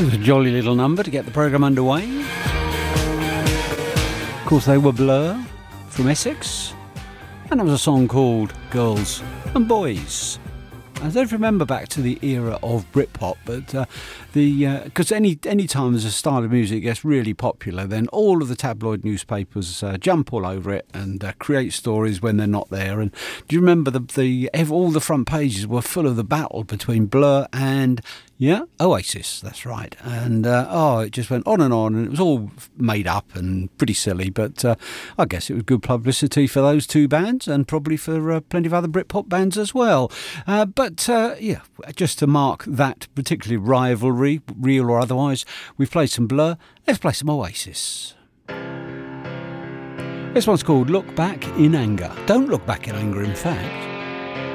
It was a jolly little number to get the programme underway. Of course, they were Blur from Essex, and it was a song called Girls and Boys. I don't remember back to the era of Britpop, but because any time there's a style of music that gets really popular, then all of the tabloid newspapers jump all over it and create stories when they're not there. And do you remember all the front pages were full of the battle between Blur and Oasis? That's right. And it just went on, and it was all made up and pretty silly. But I guess it was good publicity for those two bands, and probably for plenty of other Britpop bands as well. But just to mark that particular rivalry, real or otherwise, we've played some Blur. Let's play some Oasis. This one's called Look Back in Anger. Don't look back in anger, in fact.